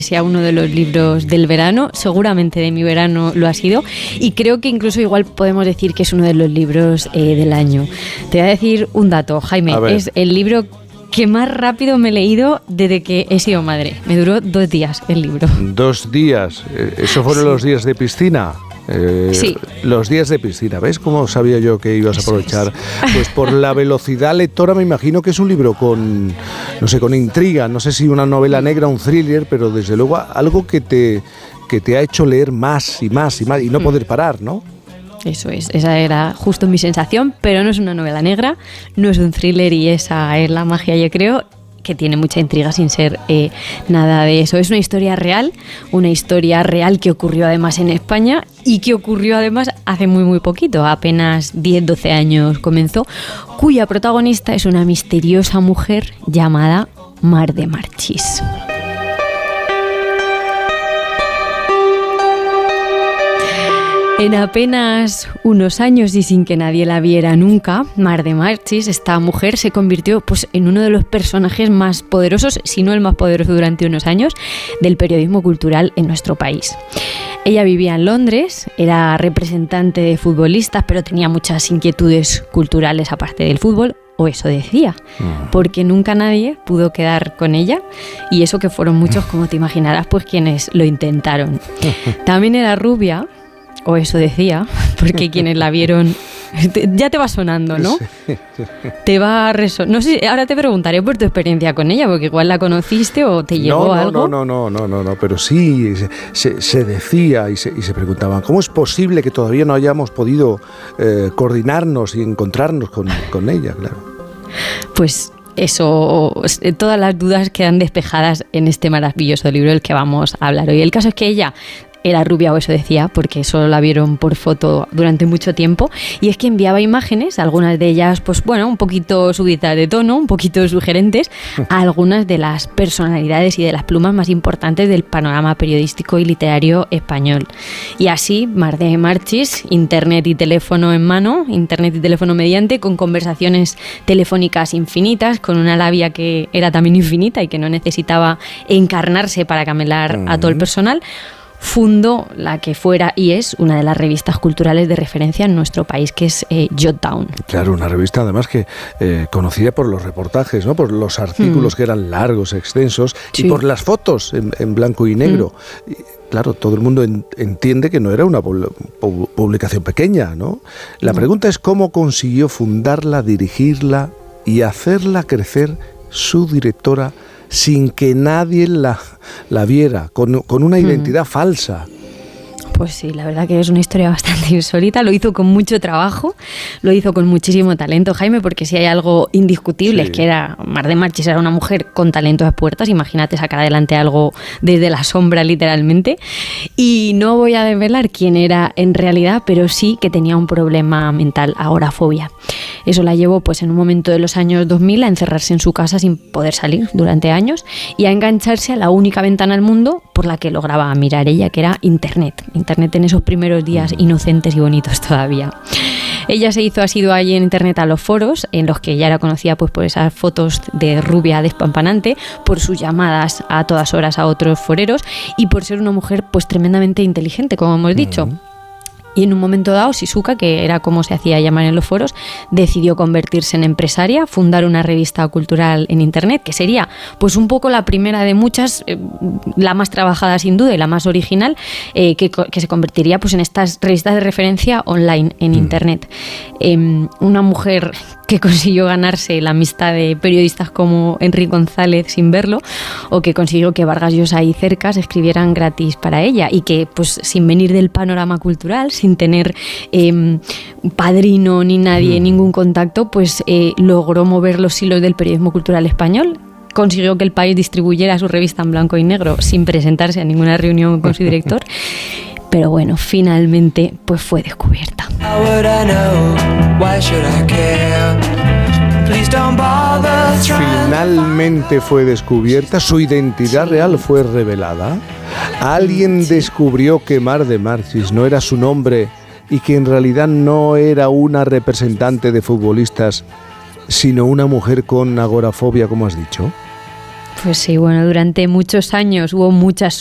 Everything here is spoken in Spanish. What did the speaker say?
sea uno de los libros del verano, seguramente de mi verano lo ha sido, y creo que incluso igual podemos decir que es uno de los libros del año. Te voy a decir un dato, Jaime, es el libro que más rápido me he leído desde que he sido madre. Me duró 2 días el libro. 2 días, ¿eso fueron los días de piscina? Sí. Los días de piscina, ¿ves cómo sabía yo que ibas a aprovechar? Pues por la velocidad lectora me imagino que es un libro con, no sé, con intriga, no sé si una novela negra, un thriller, pero desde luego algo que te ha hecho leer más y más y más y no poder parar, ¿no? Eso es, esa era justo mi sensación, pero no es una novela negra, no es un thriller y esa es la magia, yo creo, que tiene mucha intriga sin ser nada de eso. Es una historia real que ocurrió además en España y que ocurrió además hace muy muy poquito, apenas 10-12 años comenzó, cuya protagonista es una misteriosa mujer llamada Mar de Marchís. En apenas unos años y sin que nadie la viera nunca, Mar de Marchís, esta mujer, se convirtió pues, en uno de los personajes más poderosos, si no el más poderoso durante unos años, del periodismo cultural en nuestro país. Ella vivía en Londres, era representante de futbolistas, pero tenía muchas inquietudes culturales aparte del fútbol, o eso decía, porque nunca nadie pudo quedar con ella, y eso que fueron muchos, como te imaginarás, pues quienes lo intentaron. También era rubia, o eso decía, porque quienes la vieron... Ya te va sonando, ¿no? Sí. Te va a resonar. No sé, ahora te preguntaré por tu experiencia con ella, porque igual la conociste o te llegó algo. No, pero sí, se decía y se preguntaban, ¿cómo es posible que todavía no hayamos podido coordinarnos y encontrarnos con ella? Claro. Pues... eso, todas las dudas quedan despejadas en este maravilloso libro del que vamos a hablar hoy. El caso es que ella era rubia, o eso decía, porque solo la vieron por foto durante mucho tiempo, y es que enviaba imágenes, algunas de ellas, pues bueno, un poquito subidas de tono, un poquito sugerentes, a algunas de las personalidades y de las plumas más importantes del panorama periodístico y literario español. Y así, Mar de Marchís, internet y teléfono en mano, internet y teléfono mediante, con conversaciones telefónicas infinitas, con una labia que era también infinita y que no necesitaba encarnarse para camelar a todo el personal, fundó la que fuera y es una de las revistas culturales de referencia en nuestro país, que es Jotdown. Claro, una revista además que conocida por los reportajes, ¿no? Por los artículos que eran largos, extensos, sí, y por las fotos en blanco y negro. Claro, todo el mundo entiende que no era una publicación pequeña, ¿no? La pregunta es cómo consiguió fundarla, dirigirla y hacerla crecer su directora sin que nadie la viera, con una identidad falsa. Pues sí, la verdad que es una historia bastante insólita. Lo hizo con mucho trabajo, lo hizo con muchísimo talento, Jaime, porque si hay algo indiscutible, sí, es que Mar de Marchís era una mujer con talento a puertas. Imagínate sacar adelante algo desde la sombra, literalmente. Y no voy a desvelar quién era en realidad, pero sí que tenía un problema mental, agorafobia. Eso la llevó, pues, en un momento de los años 2000 a encerrarse en su casa sin poder salir durante años y a engancharse a la única ventana al mundo por la que lograba mirar ella, que era Internet en esos primeros días inocentes y bonitos todavía. Ella se hizo asidua allí en Internet a los foros, en los que ya era conocida pues por esas fotos de rubia despampanante, por sus llamadas a todas horas a otros foreros y por ser una mujer pues tremendamente inteligente, como hemos dicho. Y en un momento dado, Shizuka, que era como se hacía llamar en los foros, decidió convertirse en empresaria, fundar una revista cultural en Internet, que sería pues un poco la primera de muchas, la más trabajada sin duda y la más original, que se convertiría pues en estas revistas de referencia online en Internet. Una mujer que consiguió ganarse la amistad de periodistas como Enrique González sin verlo, o que consiguió que Vargas Llosa y Cercas escribieran gratis para ella, y que pues sin venir del panorama cultural, sin tener padrino ni nadie, ningún contacto, pues logró mover los hilos del periodismo cultural español. Consiguió que El País distribuyera su revista en blanco y negro sin presentarse a ninguna reunión con su director. Pero bueno, finalmente pues fue descubierta. Finalmente fue descubierta, su identidad real fue revelada. Alguien descubrió que Mar de Marchís no era su nombre y que en realidad no era una representante de futbolistas, sino una mujer con agorafobia, como has dicho. Pues sí, bueno, durante muchos años hubo muchas